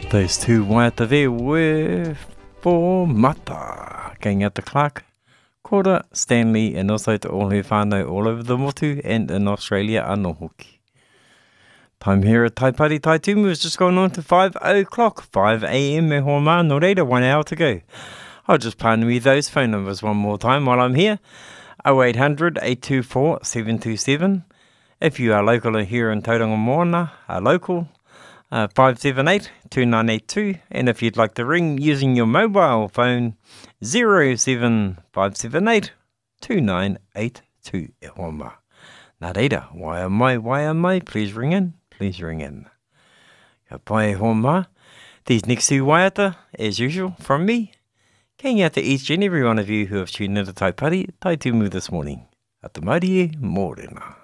Those two waiata there were for Mata, going out to Clark, Kora, Stanley, and also to all her whānau all over the motu and in Australia anō hoki. Time here at Taipari Taitumu is just going on to 5 o'clock, 5 a.m. me hoa mā, no reira, 1 hour to go. I'll just pānui those phone numbers one more time while I'm here. 0800 824 727. If you are local here in Tauranga Moana, local, 578-2982, and if you'd like to ring using your mobile phone, 07478-2982. E hoa mā. Nā reira, wai mai, please ring in. Ka pai hoa mā. These next two waiata, as usual, from me, kei out to each and every one of you who have tuned into Taipari Taitumu this morning. Ata marie, mōrena.